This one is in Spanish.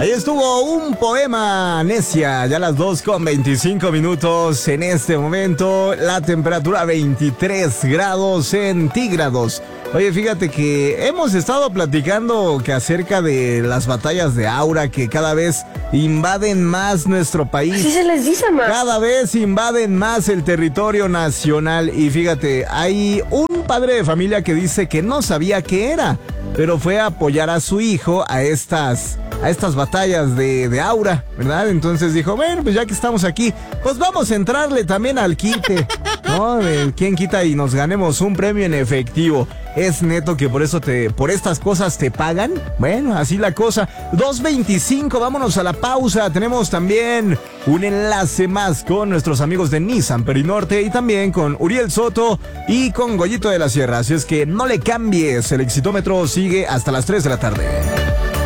Ahí estuvo un poema, Necia, ya las 2:25 en este momento, la temperatura 23 grados centígrados. Oye, fíjate que hemos estado platicando que acerca de las batallas de aura que cada vez invaden más nuestro país. Así se les dice, ma. Cada vez invaden más el territorio nacional y fíjate, hay un padre de familia que dice que no sabía qué era, pero fue a apoyar a su hijo a estas batallas de aura, ¿verdad? Entonces dijo, bueno, pues ya que estamos aquí, pues vamos a entrarle también al quite, ¿no? ¿Quién quita y nos ganemos un premio en efectivo? ¿Es neto que por estas cosas te pagan? Bueno, así la cosa. 2:25, vámonos a la pausa. Tenemos también un enlace más con nuestros amigos de Nissan Perinorte y también con Uriel Soto y con Goyito de la Sierra. Así es que no le cambies, el exitómetro sigue hasta las 3 de la tarde.